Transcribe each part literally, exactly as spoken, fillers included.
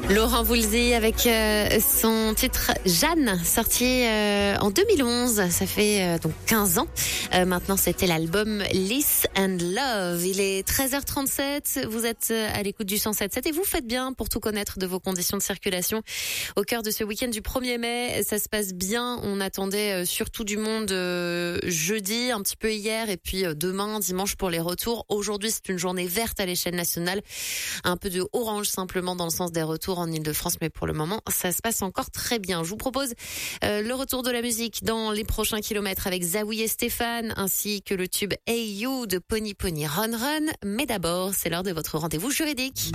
Laurent Voulzy avec euh, son titre Jeanne, sorti euh, en deux mille onze, ça fait euh, donc quinze ans. Euh, maintenant, c'était l'album Lice and Love. Il est treize heures trente-sept, vous êtes à l'écoute du cent sept virgule sept et vous faites bien pour tout connaître de vos conditions de circulation. Au cœur de ce week-end du premier mai, ça se passe bien. On attendait surtout du monde euh, jeudi, un petit peu hier, et puis euh, demain, dimanche pour les retours. Aujourd'hui, c'est une journée verte à l'échelle nationale. Un peu de orange simplement dans le sens des retours en Ile-de-France, mais pour le moment, ça se passe encore très bien. Je vous propose euh, le retour de la musique dans les prochains kilomètres avec Zawi et Stéphane, ainsi que le tube Hey You de Pony Pony Run Run. Mais d'abord, c'est l'heure de votre rendez-vous juridique.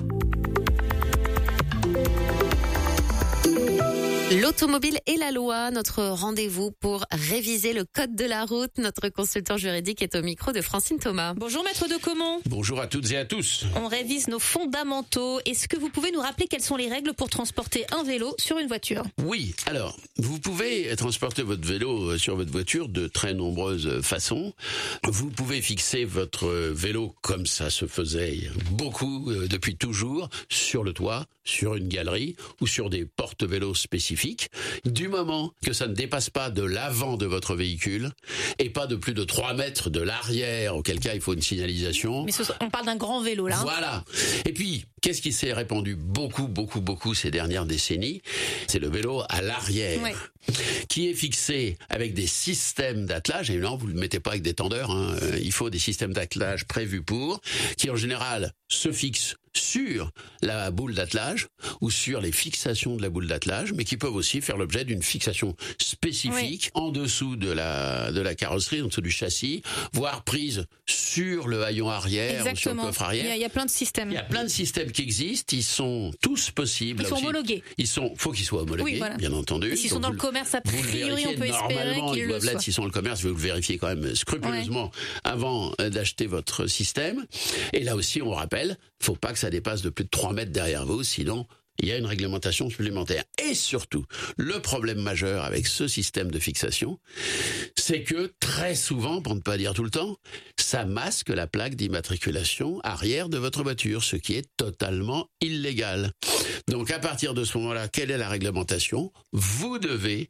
L'automobile et la loi, notre rendez-vous pour réviser le code de la route. Notre consultant juridique est au micro de Francine Thomas. Bonjour maître de Caumont. Bonjour à toutes et à tous. On révise nos fondamentaux. Est-ce que vous pouvez nous rappeler quelles sont les règles pour transporter un vélo sur une voiture ? Oui, alors, vous pouvez transporter votre vélo sur votre voiture de très nombreuses façons. Vous pouvez fixer votre vélo comme ça se faisait beaucoup euh, depuis toujours, sur le toit, sur une galerie ou sur des porte-vélos spécifiques. Du moment que ça ne dépasse pas de l'avant de votre véhicule et pas de plus de trois mètres de l'arrière, auquel cas il faut une signalisation. Mais ce, on parle d'un grand vélo là. Hein. Voilà. Et puis, qu'est-ce qui s'est répandu beaucoup, beaucoup, beaucoup ces dernières décennies ? C'est le vélo à l'arrière, ouais. Qui est fixé avec des systèmes d'attelage. Et non, vous ne le mettez pas avec des tendeurs, hein. Il faut des systèmes d'attelage prévus pour, qui en général se fixent sur la boule d'attelage ou sur les fixations de la boule d'attelage, mais qui peuvent aussi faire l'objet d'une fixation spécifique, oui, en dessous de la de la carrosserie, en dessous du châssis, voire prise sur le haillon arrière. Exactement. Ou sur le coffre arrière. Il y, a, il y a plein de systèmes. Il y a plein de systèmes qui existent. Ils sont tous possibles. Ils sont aussi. homologués. Ils sont, faut qu'ils soient homologués, oui, voilà, bien entendu. Et s'ils sont dans le commerce, a priori, on peut espérer qu'ils ils le doivent l'être. soient. S'ils sont dans le commerce, vous le vérifiez quand même scrupuleusement, ouais, avant d'acheter votre système. Et là aussi, on rappelle, faut pas que ça dépasse de plus de trois mètres derrière vous, sinon il y a une réglementation supplémentaire. Et surtout, le problème majeur avec ce système de fixation, c'est que très souvent, pour ne pas dire tout le temps, ça masque la plaque d'immatriculation arrière de votre voiture, ce qui est totalement illégal. Donc à partir de ce moment-là, quelle est la réglementation ? Vous devez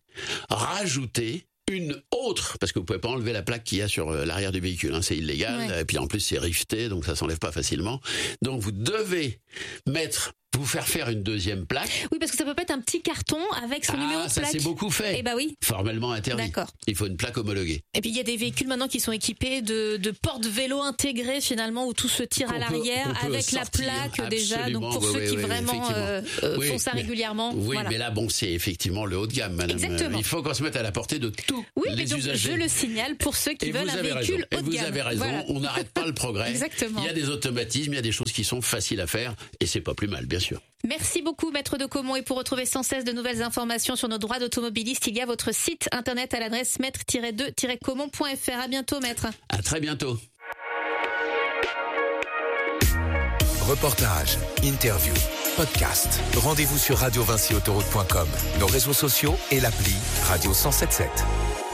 rajouter une autre, parce que vous pouvez pas enlever la plaque qu'il y a sur l'arrière du véhicule, hein, c'est illégal, ouais, et puis en plus c'est rifté, donc ça s'enlève pas facilement. Donc vous devez mettre, vous faire faire une deuxième plaque. Oui, parce que ça peut pas être un petit carton avec son ah, numéro de ça plaque. Ça c'est beaucoup fait. Eh bah oui. Formellement interdit. D'accord. Il faut une plaque homologuée. Et puis il y a des véhicules maintenant qui sont équipés de, de porte-vélo intégrés finalement où tout se tire qu'on à l'arrière peut, avec la plaque absolument, déjà. Donc pour oui, ceux oui, qui oui, vraiment euh, oui, font ça mais, régulièrement. Oui, voilà. Mais là bon, c'est effectivement le haut de gamme, madame. Exactement. Il faut qu'on se mette à la portée de tous oui, les mais donc, usagers. Je le signale pour ceux qui et veulent un véhicule raison. haut de et gamme. Vous avez raison. Voilà. On n'arrête pas le progrès. Exactement. Il y a des automatismes, il y a des choses qui sont faciles à faire et c'est pas plus mal, bien sûr. Merci beaucoup, maître de Caumont. Et pour retrouver sans cesse de nouvelles informations sur nos droits d'automobiliste, il y a votre site internet à l'adresse maître tiret deux tiret caumont point f r. À bientôt, maître. À très bientôt. Reportage, interview, podcast. Rendez-vous sur radio vinci autoroute point com, nos réseaux sociaux et l'appli Radio cent sept virgule sept.